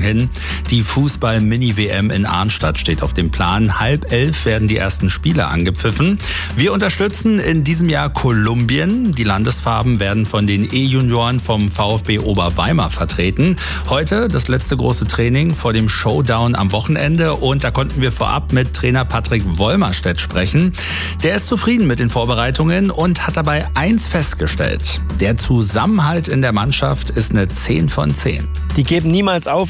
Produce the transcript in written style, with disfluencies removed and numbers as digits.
hin. Die Fußball-Mini-WM in Arnstadt steht auf dem Plan. 10:30 werden die ersten Spiele angepfiffen. Wir unterstützen in diesem Jahr Kolumbien. Die Landesfarben werden von den E-Junioren vom VfB Oberweimar vertreten. Heute das letzte große Training vor dem Showdown am Wochenende und da konnten wir vorab mit Trainer Patrick Wollmerstedt sprechen. Der ist zufrieden mit den Vorbereitungen und hat dabei eins festgestellt: Der Zusammenhalt in der Mannschaft ist eine 10 von 10. Die geben niemals auf.